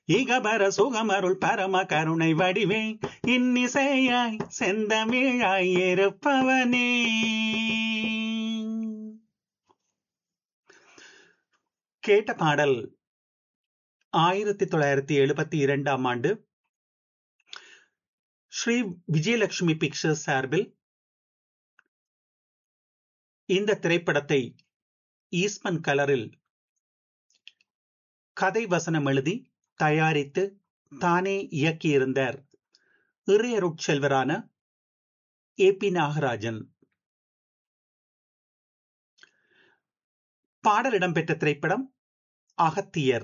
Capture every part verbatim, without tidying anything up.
இகபர சுகமருள் பரம கருணை வடிவே இன்னிசையாய் செந்தமிழாய் இருப்பவனே. கேட்ட பாடல் ஆயிரத்தி தொள்ளாயிரத்தி எழுபத்தி இரண்டாம் ஆண்டு ஸ்ரீ விஜயலட்சுமி பிக்சர்ஸ் சார்பில் இந்த திரைப்படத்தை ஈஸ்மன் கலரில் கதை வசனம் எழுதி தயாரித்து தானே இயக்கியிருந்தார் இறையருட்செல்வரான ஏ பி நாகராஜன். பாடல் இடம்பெற்ற திரைப்படம் அகத்தியர்.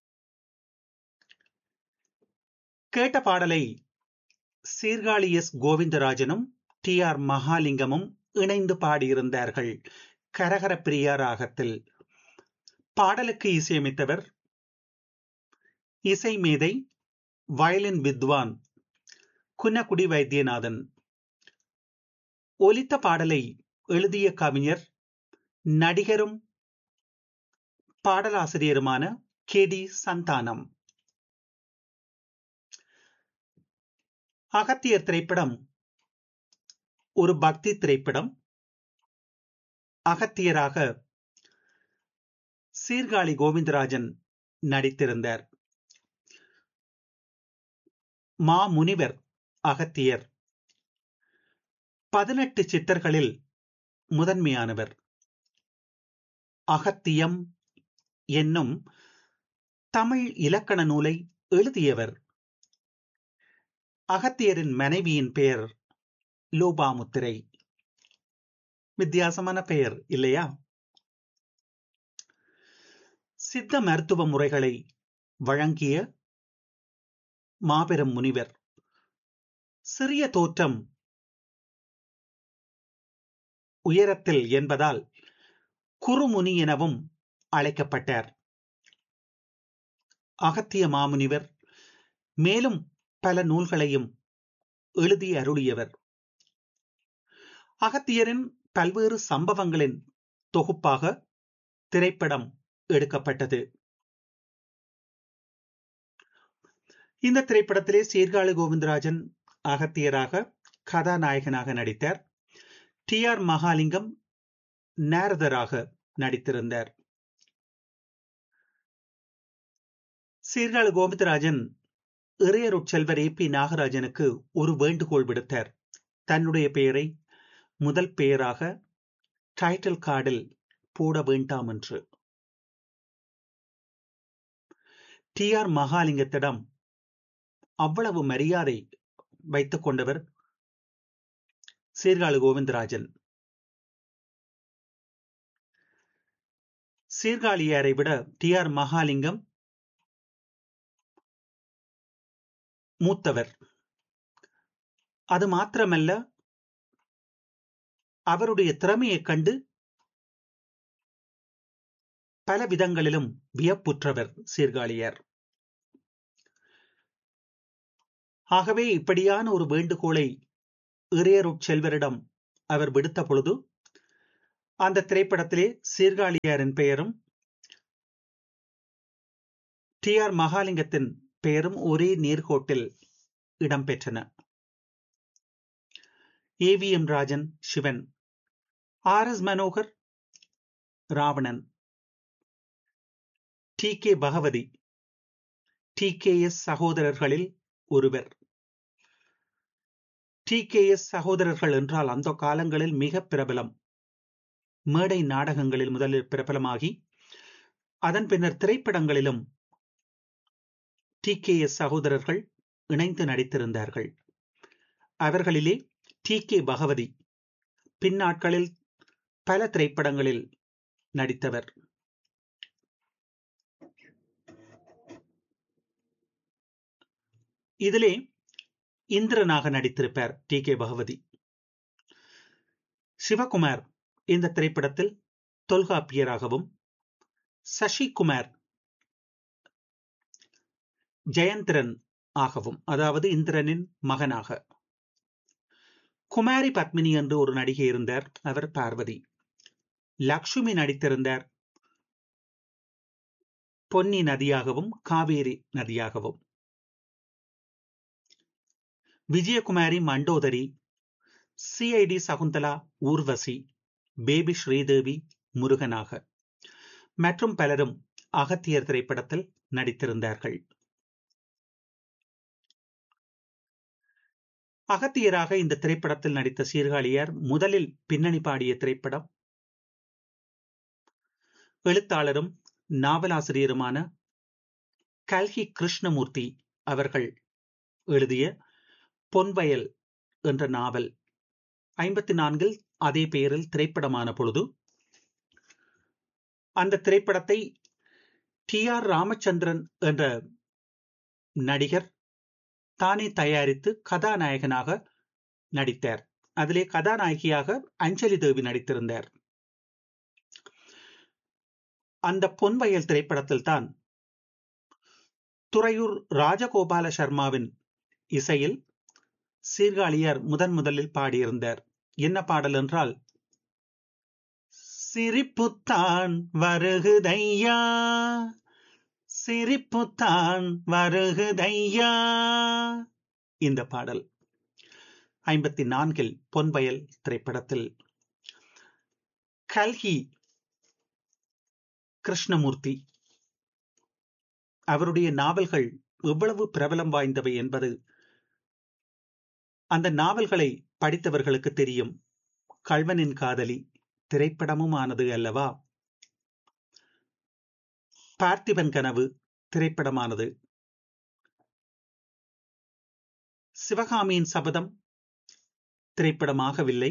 கேட்ட பாடலை சீர்காழி எஸ் கோவிந்தராஜனும் டி ஆர் மகாலிங்கமும் இணைந்து பாடியிருந்தார்கள் கரகர பிரியா ராகத்தில். பாடலுக்கு இசையமைத்தவர் இசை மேதை வயலின் வித்வான் குன்னக்குடி வைத்தியநாதன். ஒலித்த பாடலை எழுதிய கவிஞர் நடிகரும் பாடலாசிரியருமான கே டி சந்தானம். அகத்தியர் திரைப்படம் ஒரு பக்தி திரைப்படம். அகத்தியராக சீர்காழி கோவிந்தராஜன் நடித்திருந்தார். மா முனிவர் அகத்தியர் பதினெட்டு சித்தர்களில் முதன்மையானவர். அகத்தியம் என்னும் தமிழ் இலக்கண நூலை எழுதியவர். அகத்தியரின் மனைவியின் பெயர் லோபாமுத்திரை. வித்தியாசமான பெயர் இல்லையா? சித்த மருத்துவ முறைகளை வழங்கிய மாபெரும் முனிவர். சிறிய தோற்றம் உயரத்தில் என்பதால் குறுமுனி எனவும் அழைக்கப்பட்டார். அகத்திய மாமுனிவர் மேலும் பல நூல்களையும் எழுதி அருளியவர். அகத்தியரின் பல்வேறு சம்பவங்களின் தொகுப்பாக திரைப்படம் எடுக்கப்பட்டது. இந்த திரைப்படத்திலே சீர்காழி கோவிந்தராஜன் அகத்தியராக கதாநாயகனாக நடித்தார். டி ஆர் மகாலிங்கம் நாரதராக நடித்திருந்தார். சீர்காழி கோவிந்தராஜன் இறையருட்செல்வர் ஏ பி நாகராஜனுக்கு ஒரு வேண்டுகோள் விடுத்தார். தன்னுடைய பெயரை முதல் பெயராக டைட்டில் கார்டில் போட வேண்டாம் என்று. டி ஆர் மகாலிங்கத்திடம் அவ்வளவு மரியாதை வைத்துக் கொண்டவர் சீர்காழி கோவிந்தராஜன். சீர்காழியாரை விட டி ஆர் மகாலிங்கம் மூத்தவர். அது மாத்திரமல்ல, அவருடைய திறமையைக் கண்டு பல விதங்களிலும் வியப்புற்றவர் சீர்காழியார். ஆகவே இப்படியான ஒரு வேண்டுகோளை இறையருட்செல்வரிடம் அவர் விடுத்த பொழுது அந்த திரைப்படத்திலே சீர்காழியாரின் பெயரும் டி ஆர் மகாலிங்கத்தின் பெயரும் ஒரே நேர்கோட்டில் இடம்பெற்றன. A V M Rajan Sivan, R S Manohar Ravanan, D K Bhagavathi D K S சகோதரர்களில் ஒருவர். டி கே எஸ் சகோதரர்கள் என்றால் அந்த காலங்களில் மிக பிரபலம். மேடை நாடகங்களில் முதலில் பிரபலமாகி அதன் பின்னர் திரைப்படங்களிலும் டி கே எஸ் சகோதரர்கள் இணைந்து நடித்திருந்தார்கள். அவர்களிலே டி கே பகவதி பின்னாட்களில் பல திரைப்படங்களில் நடித்தவர். இதிலே இந்திரனாக நடித்திருப்பார் டி கே பகவதி. சிவகுமார் இந்த திரைப்படத்தில் தொல்காப்பியராகவும், சசிகுமார் ஜெயந்திரன் ஆகவும், அதாவது இந்திரனின் மகனாக. குமாரி பத்மினி என்று ஒரு நடிகை இருந்தார், அவர் பார்வதி. லக்ஷ்மி நடித்திருந்தார். பொன்னி நதியாகவும் காவேரி நதியாகவும். விஜயகுமாரி மண்டோதரி, சிஐடி சகுந்தலா ஊர்வசி, பேபி ஸ்ரீதேவி முருகனாக மற்றும் பலரும் அகத்தியர் திரைப்படத்தில் நடித்திருந்தார்கள். அகத்தியராக இந்த திரைப்படத்தில் நடித்த சீர்காழியார் முதலில் பின்னணி பாடிய திரைப்படம் எழுத்தாளரும் நாவலாசிரியருமான கல்கி கிருஷ்ணமூர்த்தி அவர்கள் எழுதிய பொன்வயல் என்ற நாவல். ஐம்பத்தி நான்கில் அதே பெயரில் திரைப்படமான பொழுது அந்த திரைப்படத்தை டி ஆர் ராமச்சந்திரன் என்ற நடிகர் தானே தயாரித்து கதாநாயகனாக நடித்தார். அதிலே கதாநாயகியாக அஞ்சலி தேவி நடித்திருந்தார். அந்த பொன்வயல் திரைப்படத்தில் தான் துறையூர் ராஜகோபால சர்மாவின் இசையில் சீர்காழியார் முதன் முதலில் பாடியிருந்தார். என்ன பாடல் என்றால், சிரிப்புத்தான் வருகுதையா சிரிப்புத்தான் வருகுதையா. இந்த பாடல் ஐம்பத்தி நான்கில் பொன்வயல் திரைப்படத்தில் கல்கி கிருஷ்ணமூர்த்தி அவருடைய நாவல்கள் எவ்வளவு பிரபலம் வாய்ந்தவை என்பது அந்த நாவல்களை படித்தவர்களுக்கு தெரியும். கள்வனின் காதலி திரைப்படமும் ஆனது அல்லவா, பார்த்திபன் கனவு திரைப்படமானது, சிவகாமியின் சபதம் திரைப்படமாகவில்லை,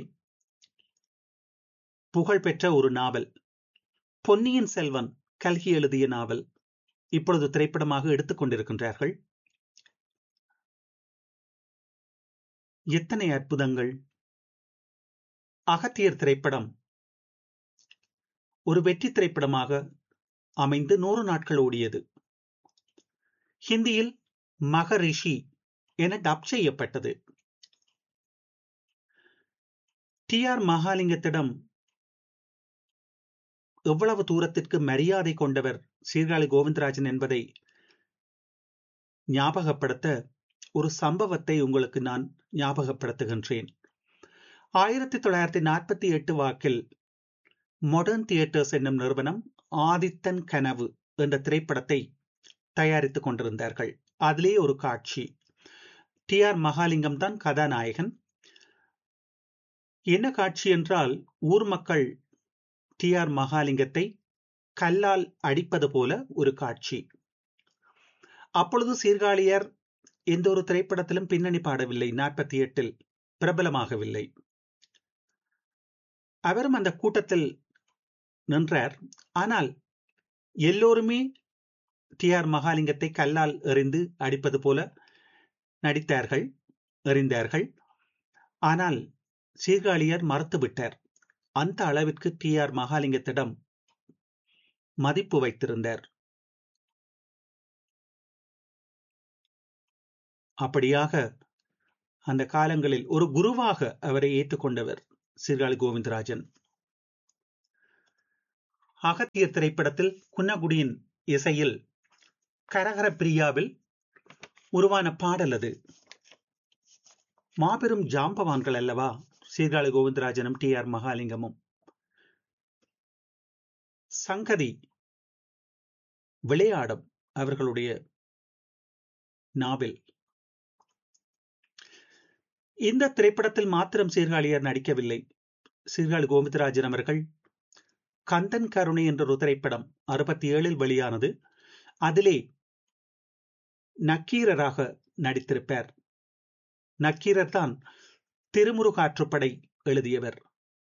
புகழ்பெற்ற ஒரு நாவல் பொன்னியின் செல்வன் கல்கி எழுதிய நாவல் இப்பொழுது திரைப்படமாக எடுத்துக் கொண்டிருக்கின்றார்கள். எத்தனை அற்புதங்கள்! அகத்தியர் திரைப்படம் ஒரு வெற்றி திரைப்படமாக அமைந்து நூறு நாட்கள் ஓடியது. ஹிந்தியில் மகரிஷி என டப் செய்யப்பட்டது. டி ஆர் மகாலிங்கத்திடம் எவ்வளவு தூரத்திற்கு மரியாதை கொண்டவர் சீர்காழி கோவிந்தராஜன் என்பதை ஞாபகப்படுத்த ஒரு சம்பவத்தை உங்களுக்கு நான் ஞாபகப்படுத்துகின்றேன். ஆயிரத்தி தொள்ளாயிரத்தி நாற்பத்தி எட்டு வாக்கில் மாடர்ன் தியேட்டர்ஸ் என்னும் நிறுவனம் ஆதித்தன் கனவு என்ற திரைப்படத்தை தயாரித்துக் கொண்டிருந்தார்கள். அதிலே ஒரு காட்சி, டி ஆர் மகாலிங்கம் தான் கதாநாயகன். என்ன காட்சி என்றால், ஊர் மக்கள் டி ஆர் மகாலிங்கத்தை கல்லால் அடிப்பது போல ஒரு காட்சி. அப்பொழுது சீர்காழியார் எந்த ஒரு திரைப்படத்திலும் பின்னணி பாடவில்லை. நாற்பத்தி எட்டில் பிரபலமாகவில்லை. அவரும் அந்த கூட்டத்தில் நின்றார். ஆனால் எல்லோருமே டி ஆர் மகாலிங்கத்தை கல்லால் எறிந்து அடிப்பது போல நடித்தார்கள், எறிந்தார்கள். ஆனால் சீர்காழியார் மறுத்துவிட்டார். அந்த அளவிற்கு டி ஆர் மகாலிங்கத்திடம் மதிப்பு வைத்திருந்தார். அப்படியாக அந்த காலங்களில் ஒரு குருவாக அவரை ஏற்றுக்கொண்டவர் சீர்காழி கோவிந்தராஜன். அகத்தியர் திரைப்படத்தில் குன்னகுடியின் இசையில் கரகர பிரியாவில் உருவான பாடல் அது. மாபெரும் ஜாம்பவான்கள் அல்லவா சீர்காழி கோவிந்தராஜனும் டி ஆர் மகாலிங்கமும். சங்கதி விளையாடும் அவர்களுடைய நாவல். இந்த திரைப்படத்தில் மாத்திரம் சீர்காழியார் நடிக்கவில்லை. சீர்காழி கோவிந்தராஜன் அவர்கள் கந்தன் கருணை என்ற ஒரு திரைப்படம் அறுபத்தி ஏழில் வெளியானது. அதிலே நக்கீரராக நடித்திருப்பார். நக்கீரர் தான் திருமுருகாற்றுப்படை எழுதியவர்.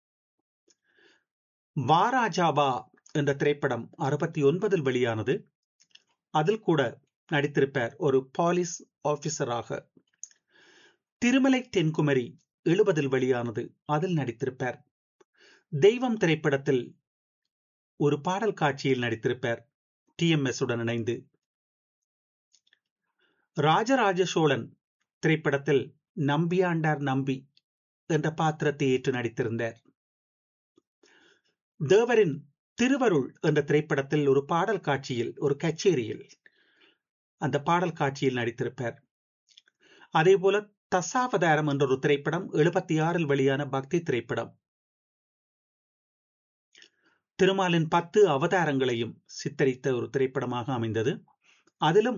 வாராஜாபா என்ற திரைப்படம் அறுபத்தி ஒன்பதில் வெளியானது. அதில் கூட நடித்திருப்பார் ஒரு போலீஸ் ஆபீசராக. திருமலை தென்குமரி எழுபதில் வெளியானது, அதில் நடித்திருப்பார். தெய்வம் திரைப்படத்தில் ஒரு பாடல் காட்சியில் நடித்திருப்பார் டி எம் எஸ் உடன் இணைந்து. ராஜராஜ சோழன் திரைப்படத்தில் நம்பியாண்டார் நம்பி என்ற பாத்திரத்தை ஏற்று நடித்திருந்தார். தேவரின் திருவருள் என்ற திரைப்படத்தில் ஒரு பாடல் காட்சியில், ஒரு கச்சேரியில் அந்த பாடல் காட்சியில் நடித்திருப்பார். அதே போல தசாவதாரம் என்ற ஒரு திரைப்படம் எழுபத்தி ஆறில் வெளியான பக்தி திரைப்படம். திருமாலின் பத்து அவதாரங்களையும் சித்தரித்த ஒரு திரைப்படமாக அமைந்தது. அதிலும்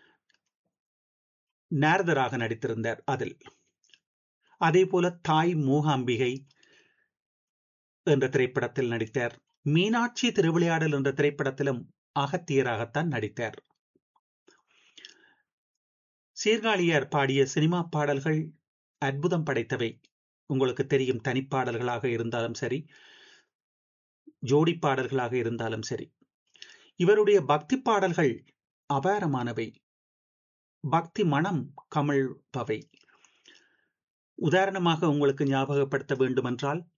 நாரதராக நடித்திருந்தார். அதில் அதே போல தாய் மூகாம்பிகை என்ற திரைப்படத்தில் நடித்தார். மீனாட்சி திருவிளையாடல் என்ற திரைப்படத்திலும் அகத்தியராகத்தான் நடித்தார். சீர்காழியார் பாடிய சினிமா பாடல்கள் அற்புதம் படைத்தவை. உங்களுக்கு தெரியும், தனிப்பாடல்களாக இருந்தாலும் சரி, ஜோடி பாடல்களாக இருந்தாலும் சரி. இவருடைய பக்தி பாடல்கள் அபாரமானவை, பக்தி மனம் கமழ்பவை. உதாரணமாக உங்களுக்கு ஞாபகப்படுத்த வேண்டுமென்றால்,